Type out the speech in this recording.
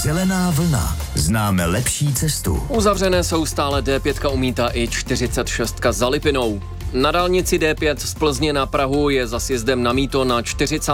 Zelená vlna. Známe lepší cestu. Uzavřené jsou stále D5 u mýta i 46 za Lipinou. Na dálnici D5 z Plzně na Prahu je za sjezdem na mýto na 40.